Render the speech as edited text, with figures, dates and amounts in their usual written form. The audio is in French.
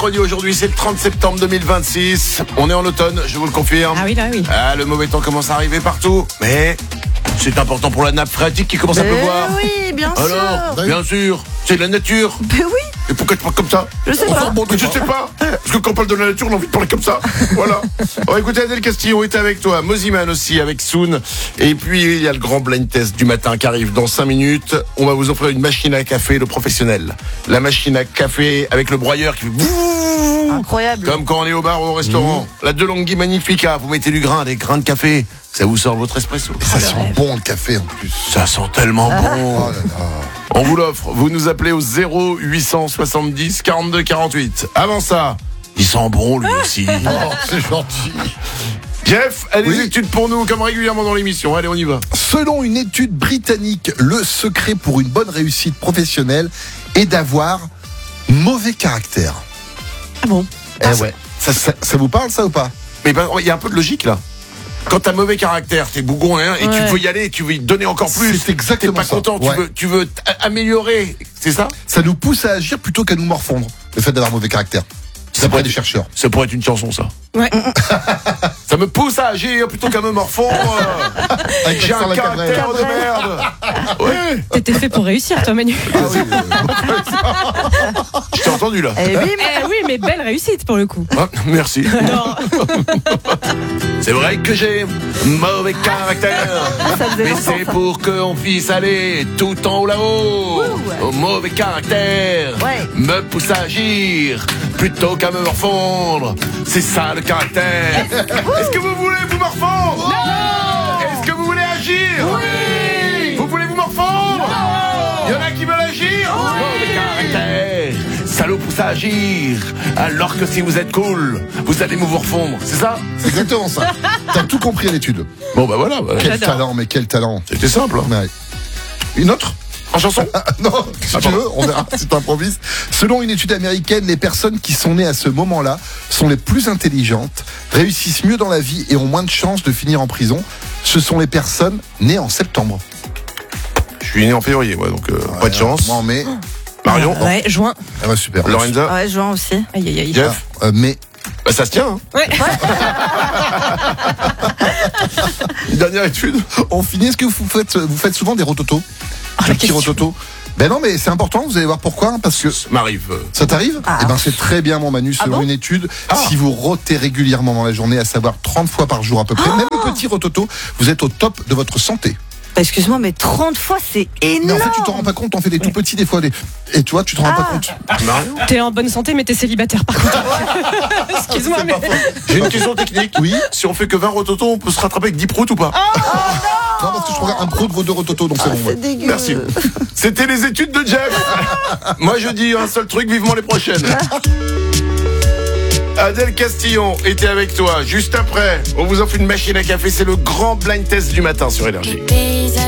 mercredi aujourd'hui, c'est le 30 septembre 2026. On est en automne, je vous le confirme. Ah oui, là oui. Ah, le mauvais temps commence à arriver partout, mais c'est important pour la nappe phréatique qui commence à pleuvoir. Oui, bien sûr. Alors, bien sûr, c'est de la nature. Ben oui, Et pourquoi tu parles comme ça? je sais pas. Bon, je sais pas. Parce que quand on parle de la nature, on a envie de parler comme ça. Voilà. On va écouter Adèle Castillon est avec toi. Moziman aussi avec Soon. Et puis, il y a le grand blind test du matin qui arrive dans 5 minutes. On va vous offrir une machine à café, le professionnel. La machine à café avec le broyeur qui fait Incroyable. comme quand on est au bar ou au restaurant. La DeLonghi Magnifica. Vous mettez des grains de café. Ça vous sort votre espresso. Ça sent bon le café en plus. Ça sent tellement bon. Oh là là. On vous l'offre. Vous nous appelez au 0870 42 48. Avant ça, il sent bon lui aussi. Oh, c'est gentil. Jeff a des Oui. études pour nous, comme régulièrement dans l'émission. Allez, on y va. Selon une étude britannique, le secret pour une bonne réussite professionnelle est d'avoir mauvais caractère. Ah bon? Ouais. Ça vous parle ça ou pas? Mais il y a un peu de logique là. Quand t'as mauvais caractère, t'es bougon et tu veux y aller, tu veux y donner encore plus. C'est exactement T'es pas ça. content, Ouais. tu veux améliorer. C'est ça? Ça nous pousse à agir plutôt qu'à nous morfondre, le fait d'avoir mauvais caractère. D'après des chercheurs. Ça pourrait être une chanson, ça. Ouais. Ça me pousse à agir plutôt qu'à me morfondre. Avec J'ai un Vincent caractère de merde. Ouais. T'étais fait pour réussir, toi, Manu. Ah oui, Je t'ai entendu là. Eh oui, Eh oui, mais belle réussite pour le coup. Ah, merci. Non. C'est vrai que j'ai mauvais caractère, ça faisait mais longtemps, c'est ça. pour qu'on puisse aller tout en haut là-haut. Ouh. Mauvais caractère Ouais. me pousse à agir plutôt qu'à me morfondre. C'est ça le caractère. Est-ce que vous voulez vous morfondre? Non. Est-ce que vous voulez agir? Oui. Vous voulez vous morfondre? Non. Il y en a qui veulent agir? Oui. Mauvais caractère, ça nous pousse à agir. Alors que si vous êtes cool, vous allez vous refondre. C'est ça? c'est exactement ça. T'as tout compris à l'étude. Bon bah voilà. Quel J'adore. talent, mais quel talent. C'était simple. Hein. Ouais. Une autre? En chanson? Non, si tu veux, on verra, si t'improvises. Selon une étude américaine, les personnes qui sont nées à ce moment-là sont les plus intelligentes, réussissent mieux dans la vie et ont moins de chances de finir en prison. Ce sont les personnes nées en septembre. Je suis né en février, ouais, donc pas de chance. Moi en mai. Marion? Ouais, juin. Ah bah super. Lorenza? Ouais, Joan aussi. Aïe, aïe, aïe. Jeff? Mais Bah ça se tient, hein. Ouais. Une dernière étude? on finit. Est-ce que vous faites souvent des rototos? la Des petits question. rototos? Ben non, mais c'est important, vous allez voir pourquoi. Hein, parce que Ça m'arrive. ça t'arrive? Ah. Eh ben c'est très bien mon Manu, selon bon une étude, Ah. si vous rotez régulièrement dans la journée, à savoir 30 fois par jour à peu près, même le petit rototo, vous êtes au top de votre santé. Bah, excuse-moi, mais 30 fois, c'est Mais énorme. en fait, tu t'en rends pas compte, t'en fais des tout petits des fois, et tu vois, tu t'en rends pas compte. Marion? T'es en bonne santé, mais t'es célibataire par contre. Excuse-moi, mais. J'ai une question technique. Oui. Si on fait que 20 rototos, on peut se rattraper avec 10 proutes ou pas? Non, parce que je regarde un pro de vos deux rototos, donc c'est bon. ouais. C'est dégueu. Merci. C'était les études de Jeff. Moi je dis un seul truc, vivement les prochaines. Adèle Castillon était avec toi. Juste après, on vous offre une machine à café. C'est le grand blind test du matin sur Énergie.